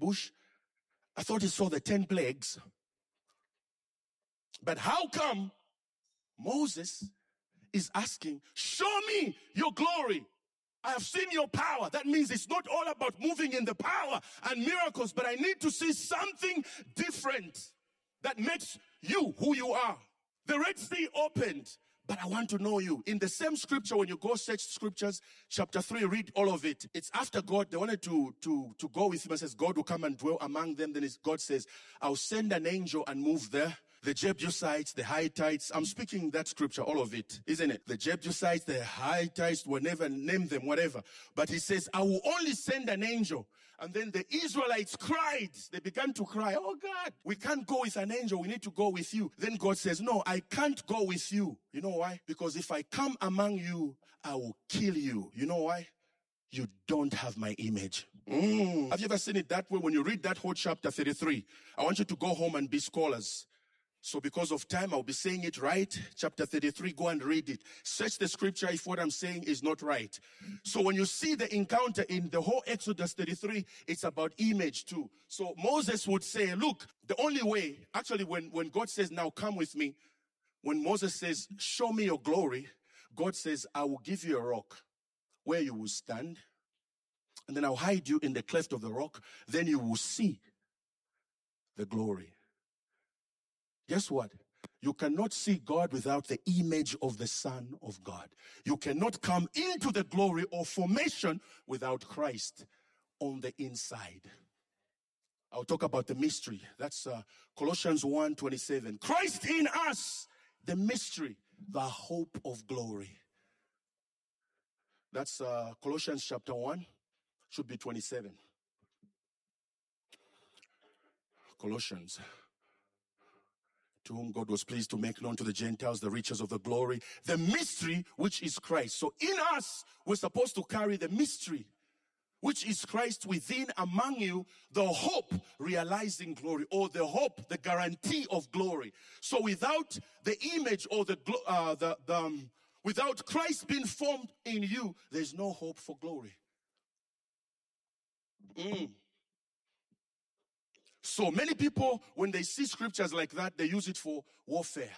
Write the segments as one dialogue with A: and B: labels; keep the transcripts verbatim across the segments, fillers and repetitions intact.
A: bush. I thought he saw the ten plagues. But how come Moses is asking, show me your glory? I have seen your power. That means it's not all about moving in the power and miracles, but I need to see something different that makes you who you are. The Red Sea opened, but I want to know you. In the same scripture, when you go search scriptures, chapter three, read all of it. It's after God, they wanted to, to, to go with him and says, God will come and dwell among them. Then God says, I'll send an angel and move there. The Jebusites, the Hittites, I'm speaking that scripture, all of it, isn't it? The Jebusites, the Hittites, whatever, name them, whatever. But he says, I will only send an angel. And then the Israelites cried. They began to cry, oh God, we can't go with an angel. We need to go with you. Then God says, no, I can't go with you. You know why? Because if I come among you, I will kill you. You know why? You don't have my image. Mm. Have you ever seen it that way? When you read that whole chapter thirty-three, I want you to go home and be scholars. So because of time, I'll be saying it right. Chapter thirty-three, go and read it. Search the scripture if what I'm saying is not right. So when you see the encounter in the whole Exodus thirty-three, it's about image too. So Moses would say, look, the only way, actually when, when God says, now come with me, when Moses says, show me your glory, God says, I will give you a rock where you will stand, and then I'll hide you in the cleft of the rock. Then you will see the glory. Guess what? You cannot see God without the image of the Son of God. You cannot come into the glory or formation without Christ on the inside. I'll talk about the mystery. That's uh, Colossians one twenty-seven. Christ in us, the mystery, the hope of glory. That's uh, Colossians chapter one, should be twenty-seven. Colossians. To whom God was pleased to make known to the Gentiles the riches of the glory, the mystery which is Christ. So in us, we're supposed to carry the mystery which is Christ within among you, the hope realizing glory, or the hope, the guarantee of glory. So without the image or the, uh, the, the um, without Christ being formed in you, there's no hope for glory. Mm. So many people, when they see scriptures like that, they use it for warfare.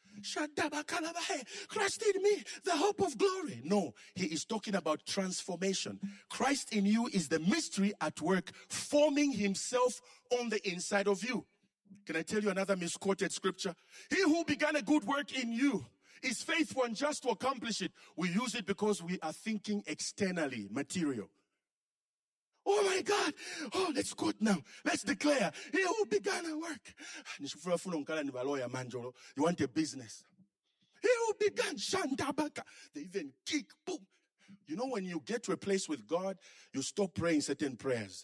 A: Christ in me, the hope of glory. No, he is talking about transformation. Christ in you is the mystery at work, forming himself on the inside of you. Can I tell you another misquoted scripture? He who began a good work in you is faithful and just to accomplish it. We use it because we are thinking externally, material. Oh my God. Oh, that's good now. Let's declare. He who began a work. You want a business. He who began Shandabaka. They even kick, boom. You know, when you get to a place with God, you stop praying certain prayers.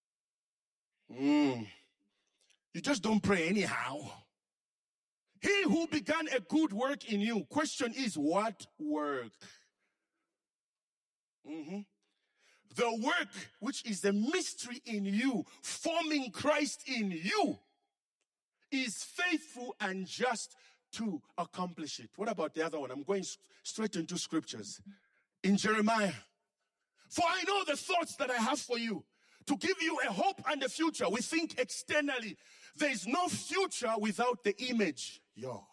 A: Mm. You just don't pray anyhow. He who began a good work in you. Question is, what work? Mm-hmm. The work, which is the mystery in you, forming Christ in you, is faithful and just to accomplish it. What about the other one? I'm going straight into scriptures. In Jeremiah, for I know the thoughts that I have for you, to give you a hope and a future. We think externally. There is no future without the image. Yo.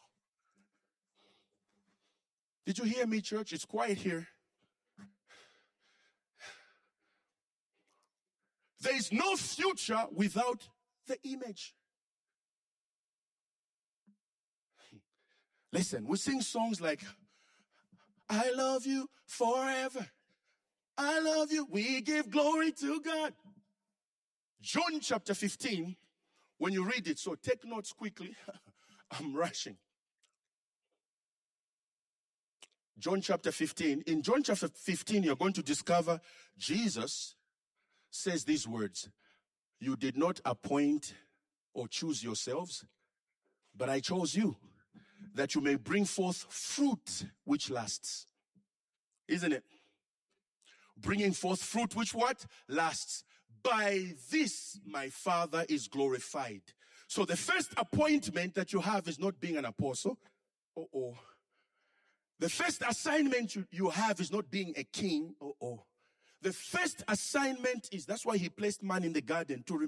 A: Did you hear me, church? It's quiet here. There is no future without the image. Listen, we sing songs like, I love you forever. I love you. We give glory to God. John chapter fifteen, when you read it, so take notes quickly. I'm rushing. John chapter fifteen. In John chapter fifteen, you're going to discover Jesus says these words, you did not appoint or choose yourselves, but I chose you, that you may bring forth fruit which lasts. Isn't it? Bringing forth fruit which what? Lasts. By this my Father is glorified. So the first appointment that you have is not being an apostle. Uh-oh. The first assignment you, you have is not being a king. Uh-oh. The first assignment is, that's why he placed man in the garden to